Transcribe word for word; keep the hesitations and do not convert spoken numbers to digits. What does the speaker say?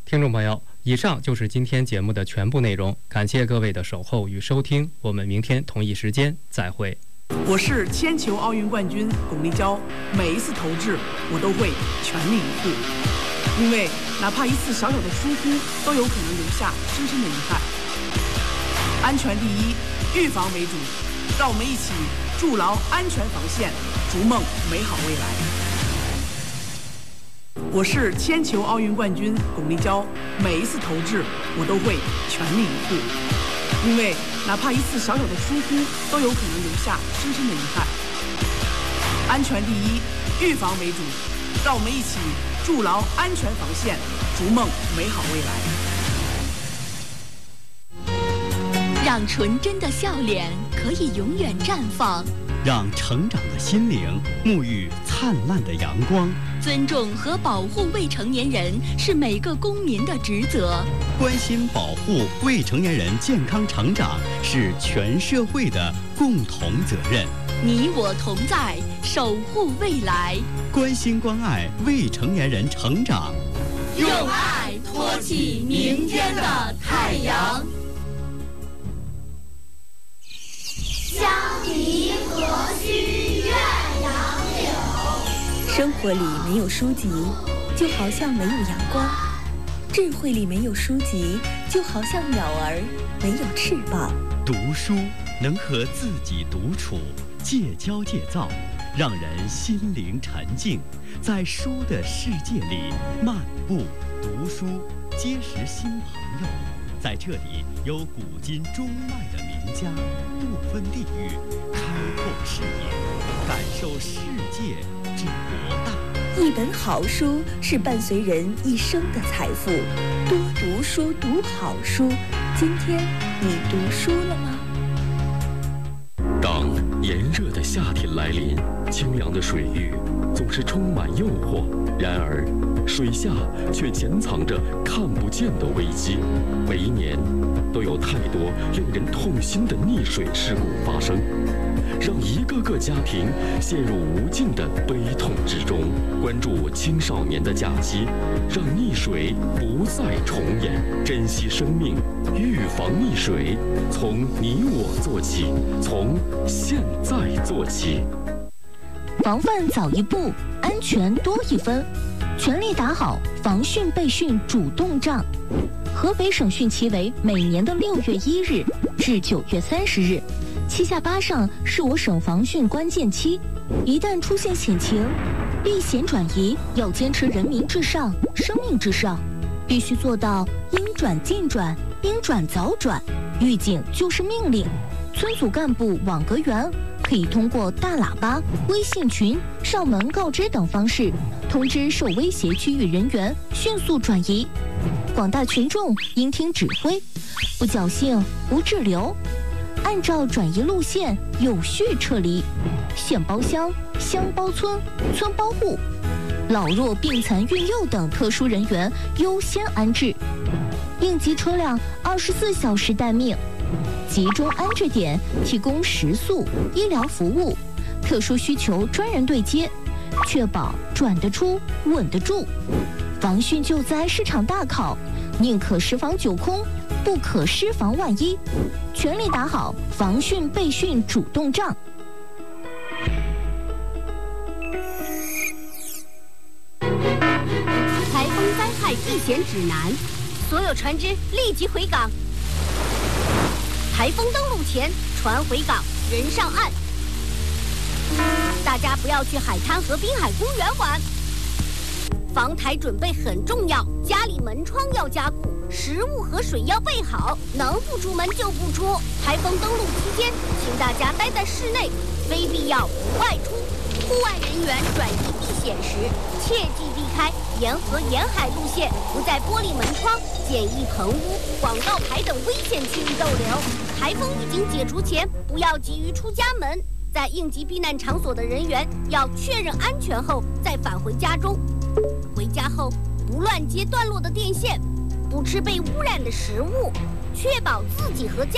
听众朋友，以上就是今天节目的全部内容，感谢各位的守候与收听，我们明天同一时间再会。 我是铅球奥运冠军巩立姣，每一次投掷我都会全力以赴，因为哪怕一次小小的疏忽，都有可能留下深深的遗憾。安全第一，预防为主，让我们一起筑牢安全防线，逐梦美好未来。我是铅球奥运冠军巩立姣，每一次投掷我都会全力以赴，因为哪怕一次小小的疏忽，都有可能留下深深的遗憾。安全第一，预防为主，让我们一起筑牢安全防线，逐梦美好未来。 让纯真的笑脸可以永远绽放， 让成长的心灵沐浴灿烂的阳光。 尊重和保护未成年人是每个公民的职责， 关心保护未成年人健康成长是全社会的共同责任。 你我同在，守护未来， 关心关爱未成年人成长， 用爱托起明天的太阳。 相离何须怨杨柳。 生活里没有书籍，就好像没有阳光；智慧里没有书籍，就好像鸟儿没有翅膀。 读书能和自己独处，戒骄戒躁，让人心灵沉静，在书的世界里漫步读书，结识新朋友。在这里有古今中外的名家，不分地域，开阔视野，感受世界之博大。 一本好书是伴随人一生的财富，多读书，读好书。今天你读书了吗？ 当炎热的夏天来临，清凉的水域总是充满诱惑，然而水下却潜藏着看不见的危机。每一年都有太多令人痛心的溺水事故发生，让一个个家庭陷入无尽的悲痛之中。关注青少年的假期，让溺水不再重演，珍惜生命，预防溺水，从你我做起，从现在做起。 防范早一步，安全多一分，全力打好防汛备汛主动仗。河北省汛期为每年的六月一日至九月三十日，七下八上是我省防汛关键期。一旦出现险情，避险转移要坚持人民至上、生命至上，必须做到应转尽转、应转早转。预警就是命令，村组干部网格员可以通过大喇叭、微信群、上门告知等方式，通知受威胁区域人员迅速转移。广大群众应听指挥，不侥幸不滞留，按照转移路线有序撤离。县包乡、乡包村、村包户，老弱病残孕幼等特殊人员优先安置。应急车辆二十四小时待命，集中安置点提供食宿、医疗服务，特殊需求专人对接，确保转得出、稳得住。防汛救灾是场大考，宁可十防九空，不可失防万一，全力打好防汛备汛主动仗。 台风灾害避险指南，所有船只立即回港。台风登陆前，船回港，人上岸。大家不要去海滩和滨海公园玩。防台准备很重要，家里门窗要加固，食物和水要备好，能不出门就不出。台风登陆期间，请大家待在室内，非必要不外出。户外人员转移避险时，切记避开沿河沿海路线，不在玻璃门窗、简易棚屋、广告牌等危险区域逗留。台风已经解除前，不要急于出家门。在应急避难场所的人员要确认安全后再返回家中。回家后不乱接断落的电线，不吃被污染的食物，确保自己和家